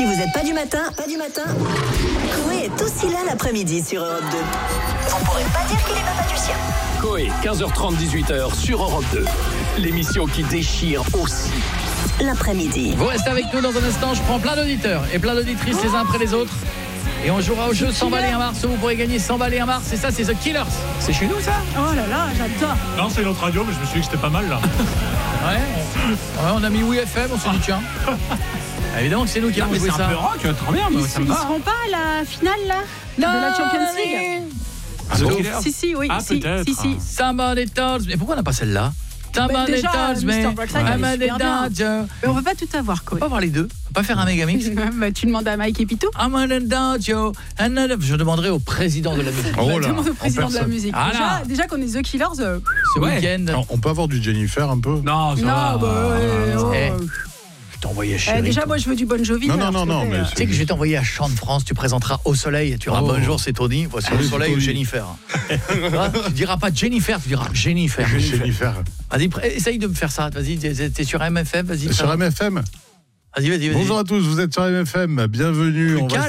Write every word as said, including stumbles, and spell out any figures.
Si vous n'êtes pas du matin, pas du matin, Coé est aussi là l'après-midi sur Europe deux. Vous pourrez pas dire qu'il est papa du sien. Coé, quinze heures trente, dix-huit heures sur Europe deux. L'émission qui déchire aussi l'après-midi. Vous restez avec nous dans un instant, je prends plein d'auditeurs et plein d'auditrices les uns après les autres. Et on jouera au jeu cent balles et un Mars où vous pourrez gagner cent balles et un Mars. Et ça, c'est The Killers. C'est chez nous, ça? Oh là là, j'adore. Non, c'est notre radio, mais je me suis dit que c'était pas mal, là. Ouais, on, ouais, on a mis Oui F M, on s'est dit tiens. Ah, évidemment que c'est nous qui avons joué ça. C'est un peu rock, trop bien, Ils, ça me ils va. seront pas à la finale, là, de la Champions League? Ah, The Killers. Si, si, oui, Ah, si, peut-être. si, si. Somebody tells me. Pourquoi on n'a pas celle-là? Bah, Somebody déjà, tells Mister me. Brightside, il est super bien. Mais on peut pas tout avoir, quoi. On peut pas voir les deux. On peut pas faire un méga mix. Bah, tu demandes à Mike et Pitou. I'm on a dojo, another- Je demanderai au président de la musique. Oh là, demande au président de la musique. Ah déjà, là. déjà qu'on est The Killers. Euh... Ce Ouais. week-end. Alors, on peut avoir du Jennifer un peu? Non, ça Non, va. bah, ouais, oh. Eh, je t'ai envoyé chez Eh, déjà, moi, je veux du Bon Jovi. Non, alors, non, s'il non, te plaît, mais euh. Tu sais que je vais t'envoyer à Chant de France, tu présenteras Au Soleil, tu diras Oh. bonjour, c'est Tony, voici Salut, Au Soleil ou Tony. Jennifer. Hein, tu diras pas Jennifer, tu diras Jennifer. Jennifer. Vas-y, pr- essaye de me faire ça, vas-y, t'es t'es sur M F M, vas-y. Sur ça va. M F M. Vas-y, vas-y, vas-y. Bonjour à tous, vous êtes sur M F M. Bienvenue. Plus On va calme.